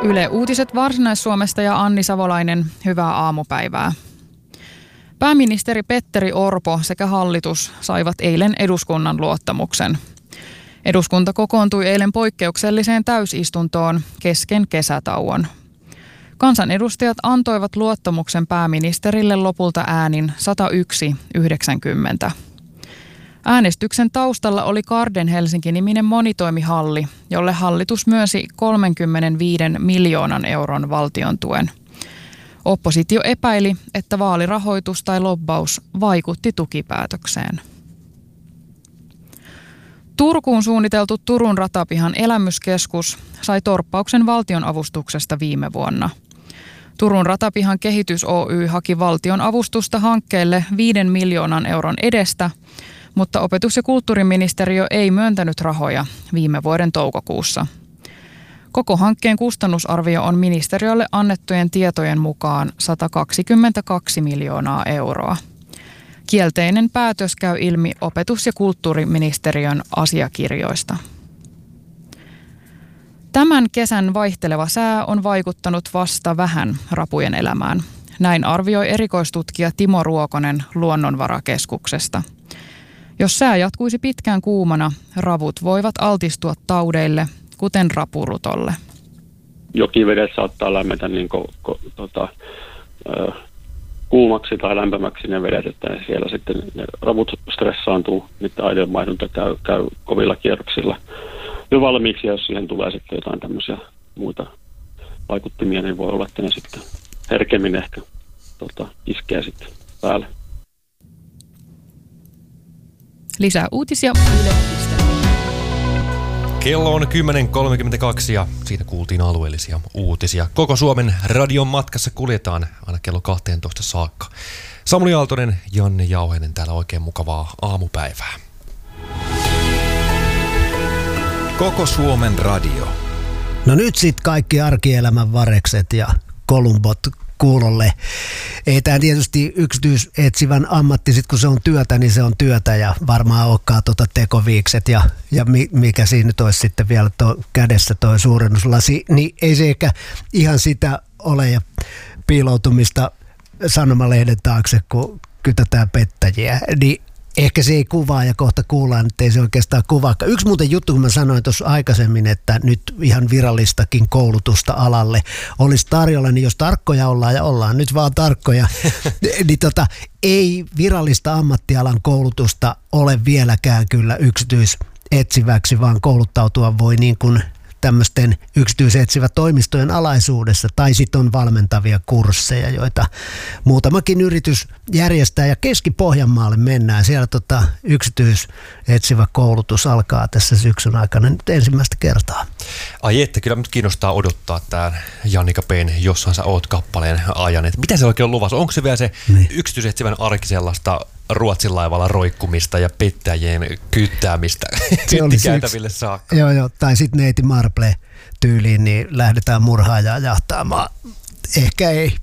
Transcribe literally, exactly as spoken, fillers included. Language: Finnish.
Yle Uutiset Varsinais-Suomesta ja Anni Savolainen, hyvää aamupäivää. Pääministeri Petteri Orpo sekä hallitus saivat eilen eduskunnan luottamuksen. Eduskunta kokoontui eilen poikkeukselliseen täysistuntoon kesken kesätauon. Kansanedustajat antoivat luottamuksen pääministerille lopulta äänin sata yksi yhdeksänkymmentä. Äänestyksen taustalla oli Garden Helsinki-niminen monitoimihalli, jolle hallitus myönsi kolmekymmentäviisi miljoonan euron valtion tuen. Oppositio epäili, että vaalirahoitus tai lobbaus vaikutti tukipäätökseen. Turkuun suunniteltu Turun ratapihan elämyskeskus sai torppauksen valtionavustuksesta viime vuonna. Turun ratapihan kehitys Oy haki valtion avustusta hankkeelle viiden miljoonan euron edestä, mutta opetus- ja kulttuuriministeriö ei myöntänyt rahoja viime vuoden toukokuussa. Koko hankkeen kustannusarvio on ministeriölle annettujen tietojen mukaan sata kaksikymmentäkaksi miljoonaa euroa. Kielteinen päätös käy ilmi opetus- ja kulttuuriministeriön asiakirjoista. Tämän kesän vaihteleva sää on vaikuttanut vasta vähän rapujen elämään. Näin arvioi erikoistutkija Timo Ruokonen Luonnonvarakeskuksesta. Jos sää jatkuisi pitkään kuumana, ravut voivat altistua taudeille, kuten rapurutolle. Jokivedet saattaa lämmetä niin ko, ko, tota, ö, kuumaksi tai lämpimäksi ne vedet, että siellä sitten ne ravut stressaantuu, niiden aineenvaihdunta käy, käy kovilla kierroksilla jo valmiiksi, ja jos siihen tulee sitten jotain tämmöisiä muita vaikuttimia, niin voi olla, että ne sitten herkemmin ehkä tota, iskee sitten päälle. Lisää uutisia Yle piste fi. Kello on kymmenen kolmekymmentäkaksi ja siitä kuultiin alueellisia uutisia. Koko Suomen radion matkassa kuljetaan aina kello kaksitoista saakka. Samuli Aaltonen, Janne Jauheinen täällä, oikein mukavaa aamupäivää. Koko Suomen radio. No nyt sitten kaikki arkielämän varekset ja kolumbot kuulolle. Ei tämä tietysti yksityisetsivän ammatti, sit kun se on työtä, niin se on työtä ja varmaan olekaan tuota tekoviikset ja, ja mikä siinä nyt olisi sitten vielä to, kädessä toi suurennuslasi, niin ei se ehkä ihan sitä ole ja piiloutumista sanomalehden taakse, kun kytätään pettäjiä, niin ehkä se ei kuvaa ja kohta kuullaan, että ei se oikeastaan kuvaa. Yksi muuten juttu, kun mä sanoin tuossa aikaisemmin, että nyt ihan virallistakin koulutusta alalle olisi tarjolla, niin jos tarkkoja ollaan ja ollaan nyt vaan tarkkoja, niin tota, ei virallista ammattialan koulutusta ole vieläkään kyllä yksityisetsiväksi, vaan kouluttautua voi niin kuin tämmöisten yksityisetsivät toimistojen alaisuudessa, tai sitten on valmentavia kursseja, joita muutamakin yritys järjestää, ja Keski-Pohjanmaalle mennään. Siellä tota yksityisetsivä koulutus alkaa tässä syksyn aikana nyt ensimmäistä kertaa. Ai että, kyllä nyt kiinnostaa odottaa tämän Jannika P:n Jossain sä oot -kappaleen ajan. Et mitä se oikein on luvassa? Onko se vielä se niin yksityisetsivän arki sellaista Ruotsin laivalla roikkumista ja pettäjien kyttäämistä käytäville saakka? Joo, joo, tai sitten neiti Marple tyyliin, niin lähdetään murhaajaa jahtaamaan. Ehkä ei.